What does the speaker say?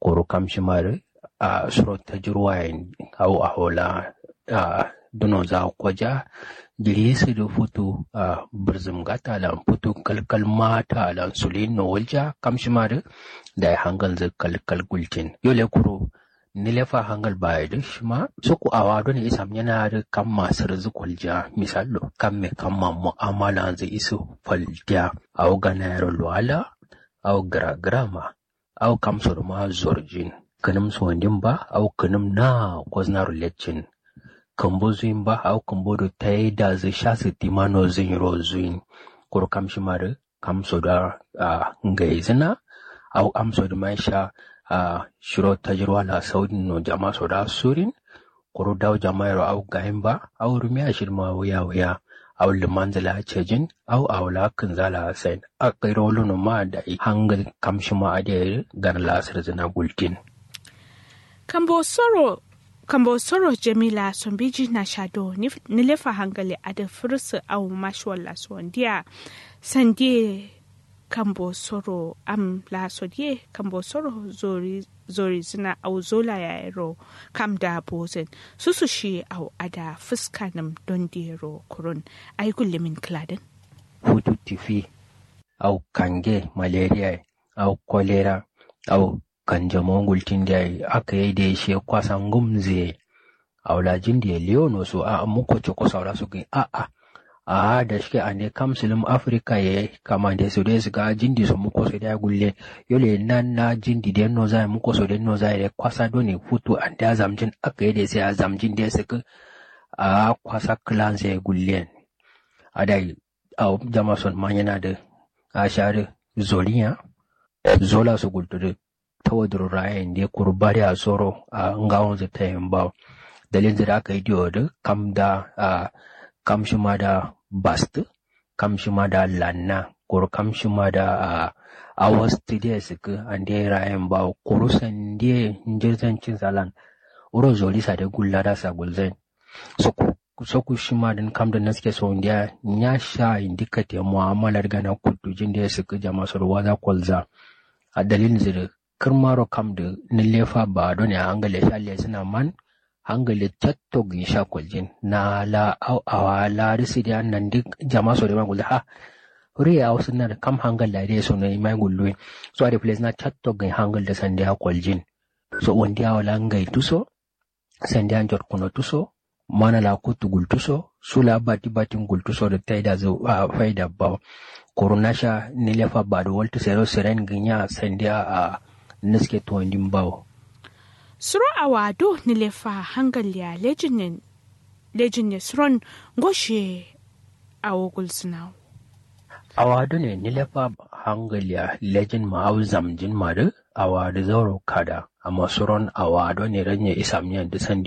koro kamshimare suro tajruwayen au ahola duno za kwaja jirisi da futu birzim gata lan futu kalkal mata lan sulin no walja kamshimare da hangal za kalkal gultin yole kuro nilefa hangal bayar shima suku awado ne isam yana da kan masu rizikulja misalo kan me kan mu'amala zai isu faldiya au ganayar luwala au grama au kamsur ma zorjin kanum sondin ba au kanum na koznar lecin kambo zuin ba au kambo do taida zai shasu timano zin rozuin kur kamshimare kamso da ngaizina au amso da mai sha shiro tajirwa la saudin no jama so da surin kuro daw jama au gaimba au rumiya shirma waya au limanzala cejin au awla kanzala sen akairo luno ma da hangal kamshima ade gar lasar zina gultin kambo soro jamila sombiji na shado nilefa hangali ada fursu au mashwalla sondia sandie kambo soro am la sodie kambo soro zori zina au zola ya ero kam da bozen susu shi au ada fuskanam don dero kurun ay kullimin kladin hutu tifi au kange malaria au kolera au kanjamon gultin da aka yi da shi kwasan gumze au lajin da leono so a muko ce ko saura su kai da shi a ne kamsulum Afrika ya kama da su dai su ga jindi su muko su da gulle yole nan na jindi da no zai muko su da no zai da kwasa doni futu an da zamjin aka yi da sai a zamjin da su a kwasa clan sai gulle a da jamason man yana da a share zoliya zola su gultu tawadru rayen da kurbari a soro a ngawon zai ta yamba dalilin da aka yi da kam da kamshima da bast kamshima da lanna kor kamshima da awasti da suka ande rayen ba kurusan da jirgin cin zalan uro zoli sa da gulla da sa gulzen so ku shima din kam da naske so inda nya sha indicate mu'amalar gana kudujin da suka jama sarwa za kolza a dalilin zira kirmaro kam da nilefa ba don ya angale shalle suna man hangali tatto gisha kwaljin na la awala risi da nan duk jama so da magul riya wasu na kam hangal da dai so ne mai gullu so da place na tatto gin hangal da sanda kwaljin so wanda ya wala ngai tuso sanda an jor kuno tuso mana la kutu gul tuso sula batin gul tuso da taida zo faida ba korunasha nilefa ba da waltu sero seren ginya sanda niske to ndin bawo suro awado nilefa hangalya lejin suron goshe awogul sinaw awado ne nilefa hangalya lejin ma'au zamjin madu awado zauro kada amma suron awado ne ranye isamniyan da sandi